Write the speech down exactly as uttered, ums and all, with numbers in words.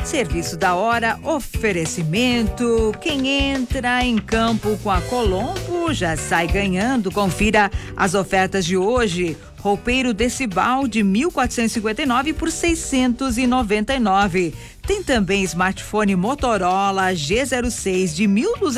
Serviço da hora, oferecimento. Quem entra em campo com a Colombo já sai ganhando. Confira as ofertas de hoje. Roupeiro Decibal de mil quatrocentos e cinquenta e nove por seiscentos e noventa e nove. Tem também smartphone Motorola G zero seis de mil duzentos